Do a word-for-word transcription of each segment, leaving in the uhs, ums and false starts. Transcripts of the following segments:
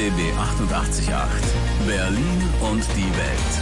R B B achtundachtzig Komma acht. Berlin und die Welt.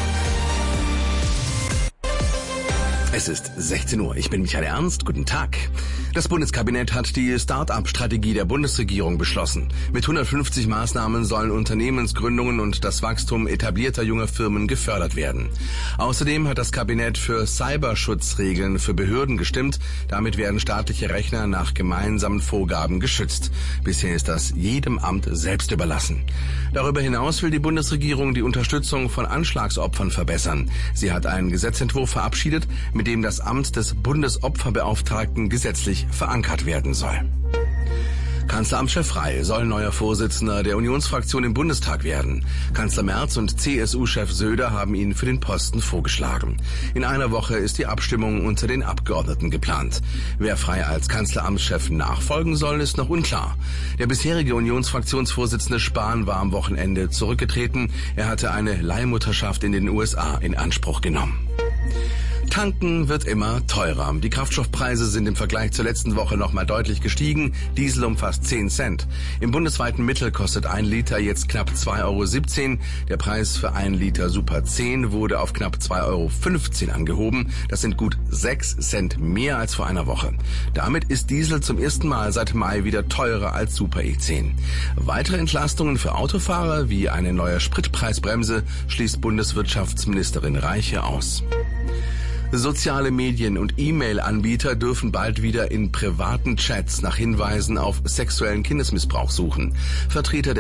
Es ist sechzehn Uhr. Ich bin Michael Ernst. Guten Tag. Das Bundeskabinett hat die Start-up-Strategie der Bundesregierung beschlossen. Mit hundertfünfzig Maßnahmen sollen Unternehmensgründungen und das Wachstum etablierter junger Firmen gefördert werden. Außerdem hat das Kabinett für Cyberschutzregeln für Behörden gestimmt. Damit werden staatliche Rechner nach gemeinsamen Vorgaben geschützt. Bisher ist das jedem Amt selbst überlassen. Darüber hinaus will die Bundesregierung die Unterstützung von Anschlagsopfern verbessern. Sie hat einen Gesetzentwurf verabschiedet, mit dem das Amt des Bundesopferbeauftragten gesetzlich verankert werden soll. Kanzleramtschef Frey soll neuer Vorsitzender der Unionsfraktion im Bundestag werden. Kanzler Merz und C S U-Chef Söder haben ihn für den Posten vorgeschlagen. In einer Woche ist die Abstimmung unter den Abgeordneten geplant. Wer Frey als Kanzleramtschef nachfolgen soll, ist noch unklar. Der bisherige Unionsfraktionsvorsitzende Spahn war am Wochenende zurückgetreten. Er hatte eine Leihmutterschaft in den U S A in Anspruch genommen. Tanken wird immer teurer. Die Kraftstoffpreise sind im Vergleich zur letzten Woche nochmal deutlich gestiegen. Diesel um fast zehn Cent. Im bundesweiten Mittel kostet ein Liter jetzt knapp zwei Euro siebzehn. Der Preis für ein Liter Super zehn wurde auf knapp zwei Euro fünfzehn angehoben. Das sind gut sechs Cent mehr als vor einer Woche. Damit ist Diesel zum ersten Mal seit Mai wieder teurer als Super E zehn. Weitere Entlastungen für Autofahrer wie eine neue Spritpreisbremse schließt Bundeswirtschaftsministerin Reiche aus. Soziale Medien und E-Mail-Anbieter dürfen bald wieder in privaten Chats nach Hinweisen auf sexuellen Kindesmissbrauch suchen. Vertreter der